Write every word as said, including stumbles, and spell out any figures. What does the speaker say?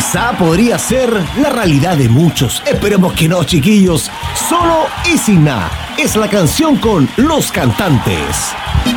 quizá podría ser la realidad de muchos. Esperemos que no, chiquillos. Solo y sin nada es la canción con Los Cantantes.